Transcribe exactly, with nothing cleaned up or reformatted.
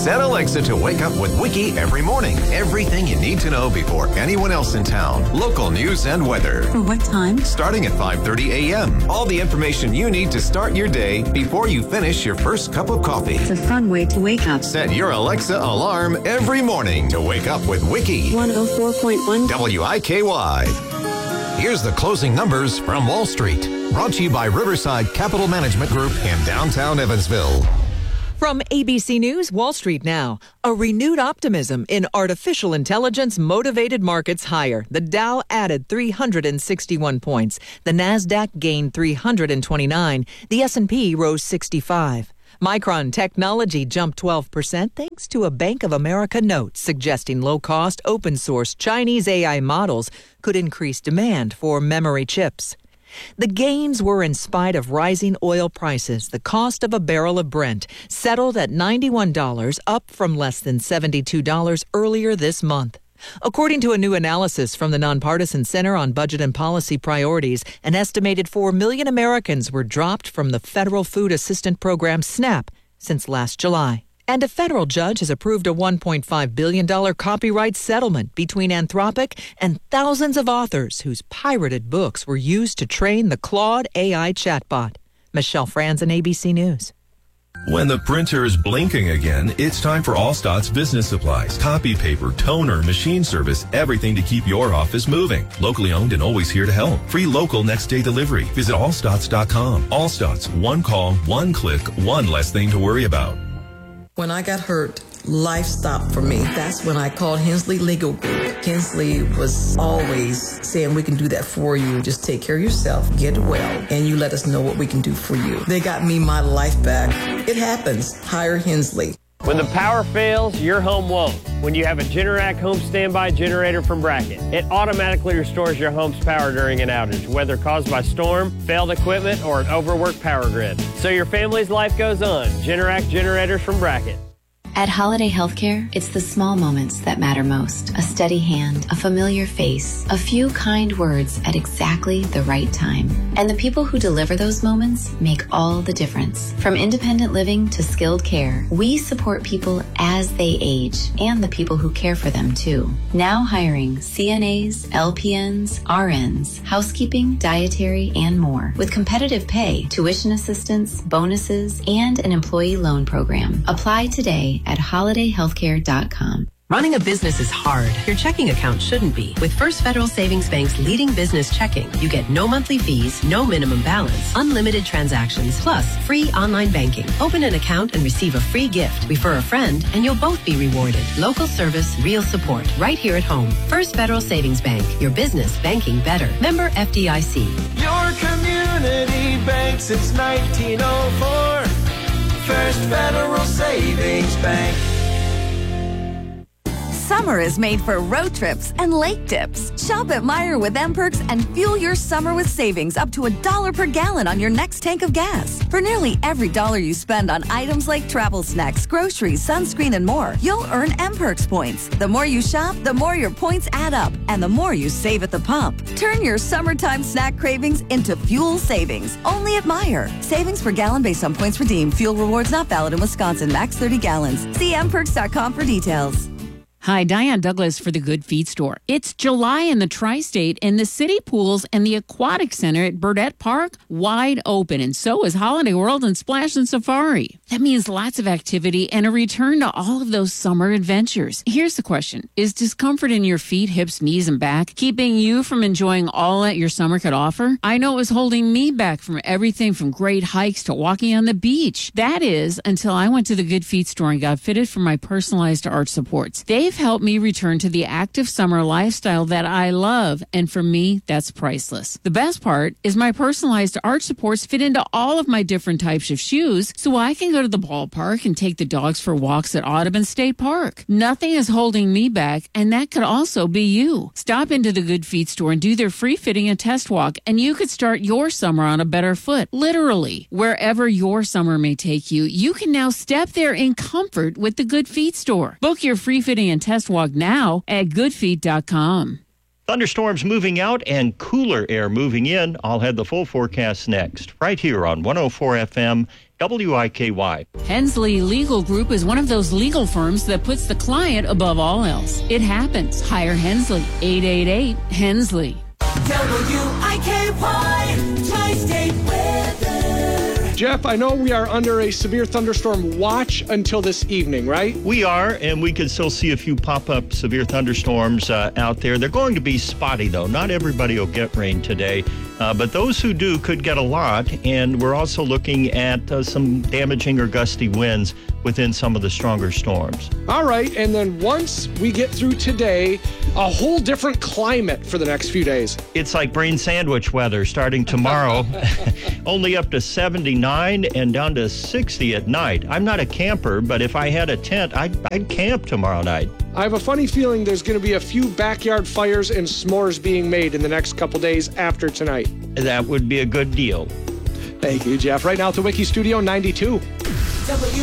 Set Alexa to wake up with Wiki every morning. Everything you need to know before anyone else in town. Local news and weather. For what time? Starting at five thirty a.m. All the information you need to start your day before you finish your first cup of coffee. It's a fun way to wake up. Set your Alexa alarm every morning to wake up with Wiki. one oh four point one W I K Y. Here's the closing numbers from Wall Street. Brought to you by Riverside Capital Management Group in downtown Evansville. From A B C News, Wall Street Now. A renewed optimism in artificial intelligence motivated markets higher. The Dow added three hundred sixty-one points. The Nasdaq gained three hundred twenty-nine. The S and P rose sixty-five. Micron Technology jumped twelve percent thanks to a Bank of America note suggesting low-cost, open-source Chinese A I models could increase demand for memory chips. The gains were in spite of rising oil prices. The cost of a barrel of Brent settled at ninety-one dollars, up from less than seventy-two dollars earlier this month. According to a new analysis from the Nonpartisan Center on Budget and Policy Priorities, an estimated four million Americans were dropped from the federal food assistance program SNAP since last July. And a federal judge has approved a one point five billion dollars copyright settlement between Anthropic and thousands of authors whose pirated books were used to train the Claude A I chatbot. Michelle Franzen, A B C News. When the printer is blinking again, it's time for Allstott's business supplies, copy paper, toner, machine service, everything to keep your office moving. Locally owned and always here to help. Free local next day delivery. Visit allstotts dot com. Allstotts, one call, one click, one less thing to worry about. When I got hurt, life stopped for me. That's when I called Hensley Legal Group. Hensley was always saying, we can do that for you. Just take care of yourself, get well, and you let us know what we can do for you. They got me my life back. It happens. Hire Hensley. When the power fails, your home won't. When you have a Generac home standby generator from Bracket, it automatically restores your home's power during an outage, whether caused by storm, failed equipment, or an overworked power grid. So your family's life goes on. Generac generators from Bracket. At Holiday Healthcare, it's the small moments that matter most. A steady hand, a familiar face, a few kind words at exactly the right time. And the people who deliver those moments make all the difference. From independent living to skilled care, we support people as they age and the people who care for them too. Now hiring C N As, L P Ns, R Ns, housekeeping, dietary, and more. With competitive pay, tuition assistance, bonuses, and an employee loan program. Apply today at holiday healthcare dot com. Running a business is hard. Your checking account shouldn't be. With First Federal Savings Bank's leading business checking, you get no monthly fees, no minimum balance, unlimited transactions, plus free online banking. Open an account and receive a free gift. Refer a friend and you'll both be rewarded. Local service, real support, right here at home. First Federal Savings Bank, your business banking better. Member F D I C. Your community bank since nineteen oh four. First Federal Savings Bank. Summer is made for road trips and lake dips. Shop at Meijer with M-Perks and fuel your summer with savings up to a dollar per gallon on your next tank of gas. For nearly every dollar you spend on items like travel snacks, groceries, sunscreen, and more, you'll earn M-Perks points. The more you shop, the more your points add up, and the more you save at the pump. Turn your summertime snack cravings into fuel savings, only at Meijer. Savings per gallon based on points redeemed. Fuel rewards not valid in Wisconsin. Max thirty gallons. See M perks dot com for details. Hi, Diane Douglas for the Good Feet Store. It's July in the Tri-State, and the city pools and the aquatic center at Burdette Park wide open, and so is Holiday World and Splash and Safari. That means lots of activity and a return to all of those summer adventures. Here's the question. Is discomfort in your feet, hips, knees, and back keeping you from enjoying all that your summer could offer? I know it was holding me back from everything from great hikes to walking on the beach. That is, until I went to the Good Feet Store and got fitted for my personalized arch supports. They've helped me return to the active summer lifestyle that I love, and for me, that's priceless. The best part is my personalized arch supports fit into all of my different types of shoes, so I can go to the ballpark and take the dogs for walks at Audubon State Park. Nothing is holding me back, and that could also be you. Stop into the Good Feet Store and do their free fitting and test walk, and you could start your summer on a better foot. Literally, wherever your summer may take you, you can now step there in comfort with the Good Feet Store. Book your free fitting and test walk now at good feet dot com. Thunderstorms moving out and cooler air moving in. I'll have the full forecast next, right here on one oh four F M W I K Y. Hensley Legal Group is one of those legal firms that puts the client above all else. It happens. Hire Hensley. eight eight eight, Hensley. W I K Y, Tri-State Weather. Jeff, I know we are under a severe thunderstorm watch until this evening, right? We are, and we can still see a few pop-up severe thunderstorms uh, out there. They're going to be spotty, though. Not everybody will get rain today, uh, but those who do could get a lot, and we're also looking at uh, some damaging or gusty winds within some of the stronger storms. All right, and then once we get through today, a whole different climate for the next few days. It's like brain sandwich weather starting tomorrow. Only up to seventy-nine and down to sixty at night. I'm not a camper, but if I had a tent, I'd, I'd camp tomorrow night. I have a funny feeling there's going to be a few backyard fires and s'mores being made in the next couple days after tonight. That would be a good deal. Thank you, Jeff. Right now at the Wiki Studio ninety-two. W